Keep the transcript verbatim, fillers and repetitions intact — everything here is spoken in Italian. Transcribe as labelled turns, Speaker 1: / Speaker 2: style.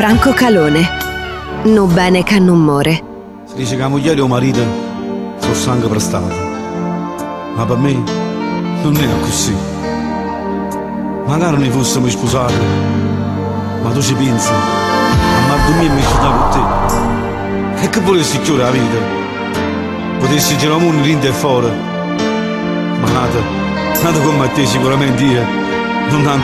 Speaker 1: Franco Calone. Non bene che non muore.
Speaker 2: Si dice che la moglie e il marito sono sangue prestato, ma per me non è così. Magari ne fossimo sposati, ma tu ci pensi, a Mardomia mi ci dà con te. E che volessi chiudere la vita? Potessi girare il mondo in e fuori, ma nata, nata come te sicuramente io non